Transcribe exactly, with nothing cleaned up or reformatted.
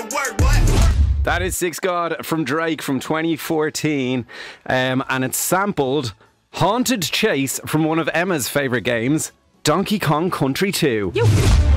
work, what? That is Six God from Drake from twenty fourteen, um, and it's sampled Haunted Chase from one of Emma's favourite games, Donkey Kong Country two. You.